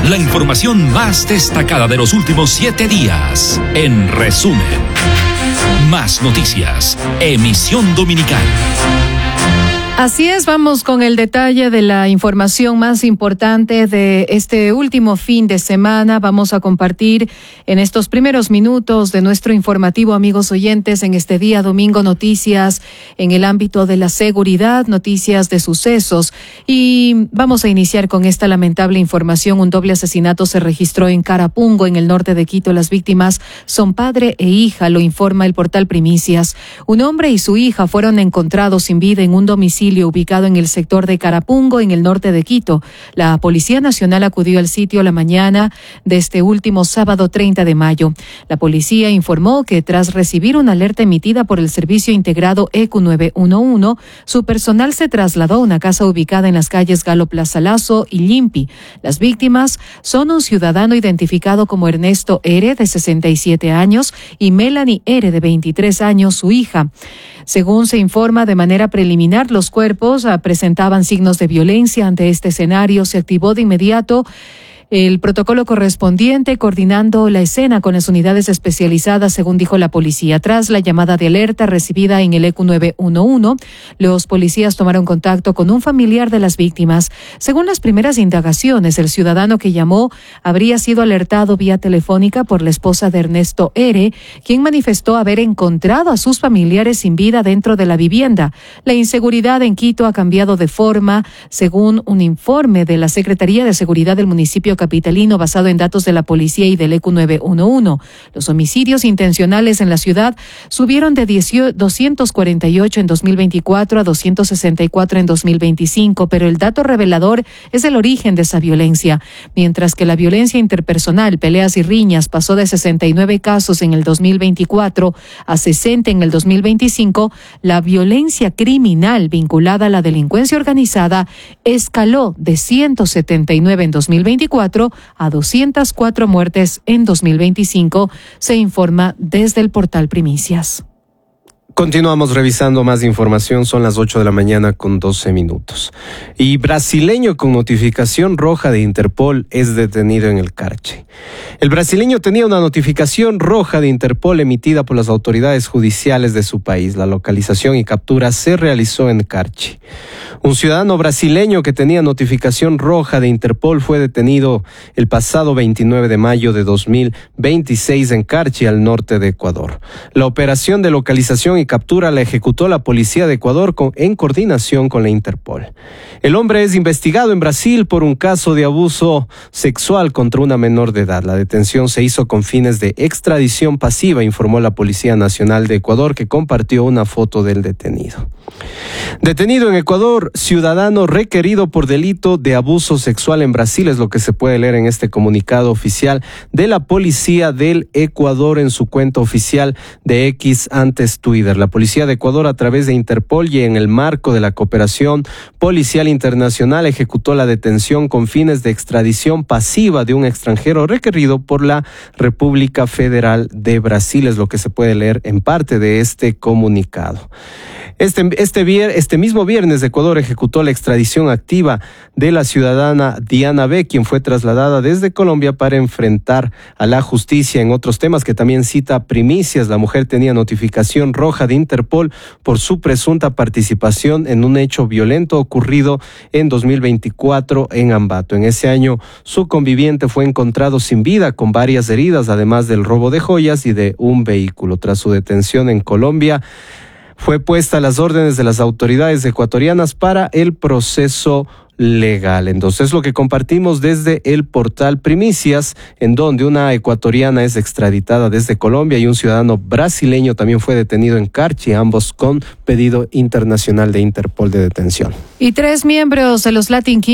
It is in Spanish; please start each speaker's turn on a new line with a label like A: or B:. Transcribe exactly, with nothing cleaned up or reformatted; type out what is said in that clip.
A: La información más destacada de los últimos siete días. En resumen. Más noticias. Emisión dominical.
B: Así es, vamos con el detalle de la información más importante de este último fin de semana. Vamos a compartir en estos primeros minutos de nuestro informativo, amigos oyentes, en este día domingo, noticias en el ámbito de la seguridad, noticias de sucesos. Y vamos a iniciar con esta lamentable información. Un doble asesinato se registró en Carapungo, en el norte de Quito. Las víctimas son padre e hija, lo informa el portal Primicias. Un hombre y su hija fueron encontrados sin vida en un domicilio ubicado en el sector de Carapungo, en el norte de Quito. La Policía Nacional acudió al sitio la mañana de este último sábado treinta de mayo. La policía informó que tras recibir una alerta emitida por el Servicio Integrado E Q nueve uno uno, su personal se trasladó a una casa ubicada en las calles Galo Plaza Lazo y Limpi. Las víctimas son un ciudadano identificado como Ernesto R., de sesenta y siete años, y Melanie R., de veintitrés años, su hija. Según se informa de manera preliminar, los cuerpos presentaban signos de violencia. Ante este escenario se activó de inmediato el protocolo correspondiente, coordinando la escena con las unidades especializadas, según dijo la policía. Tras la llamada de alerta recibida en el E Q nueve uno uno, los policías tomaron contacto con un familiar de las víctimas. Según las primeras indagaciones, el ciudadano que llamó habría sido alertado vía telefónica por la esposa de Ernesto R., quien manifestó haber encontrado a sus familiares sin vida dentro de la vivienda. La inseguridad en Quito ha cambiado de forma, según un informe de la Secretaría de Seguridad del municipio capitalino basado en datos de la policía y del E Q nueve uno uno. Los homicidios intencionales en la ciudad subieron de doscientos cuarenta y ocho en dos mil veinticuatro a doscientos sesenta y cuatro en dos mil veinticinco, pero el dato revelador es el origen de esa violencia. Mientras que la violencia interpersonal, peleas y riñas, pasó de sesenta y nueve casos en el dos mil veinticuatro a sesenta en el dos mil veinticinco, la violencia criminal vinculada a la delincuencia organizada escaló de ciento setenta y nueve en dos mil veinticuatro a doscientas cuatro muertes en dos mil veinticinco, se informa desde el portal Primicias.
C: Continuamos revisando más información, son las ocho de la mañana con doce minutos. Y brasileño con notificación roja de Interpol es detenido en el Carchi. El brasileño tenía una notificación roja de Interpol emitida por las autoridades judiciales de su país. La localización y captura se realizó en Carchi. Un ciudadano brasileño que tenía notificación roja de Interpol fue detenido el pasado veintinueve de mayo de dos mil veintiséis en Carchi, al norte de Ecuador. La operación de localización y captura la ejecutó la Policía de Ecuador con, en coordinación con la Interpol. El hombre es investigado en Brasil por un caso de abuso sexual contra una menor de edad. La detención se hizo con fines de extradición pasiva, informó la Policía Nacional de Ecuador, que compartió una foto del detenido. Detenido en Ecuador, ciudadano requerido por delito de abuso sexual en Brasil, es lo que se puede leer en este comunicado oficial de la Policía del Ecuador en su cuenta oficial de X, antes Twitter. La Policía de Ecuador, a través de Interpol y en el marco de la cooperación policial internacional, ejecutó la detención con fines de extradición pasiva de un extranjero requerido por la República Federal de Brasil, es lo que se puede leer en parte de este comunicado. Este, este, vier, este mismo viernes, Ecuador ejecutó la extradición activa de la ciudadana Diana B., quien fue trasladada desde Colombia para enfrentar a la justicia. En otros temas que también cita Primicias, la mujer tenía notificación roja de Interpol por su presunta participación en un hecho violento ocurrido en dos mil veinticuatro en Ambato. En ese año, su conviviente fue encontrado sin vida con varias heridas, además del robo de joyas y de un vehículo. Tras su detención en Colombia, fue puesta a las órdenes de las autoridades ecuatorianas para el proceso legal. Entonces, lo que compartimos desde el portal Primicias, en donde una ecuatoriana es extraditada desde Colombia y un ciudadano brasileño también fue detenido en Carchi, ambos con pedido internacional de Interpol de detención.
B: Y tres miembros de los Latin Kings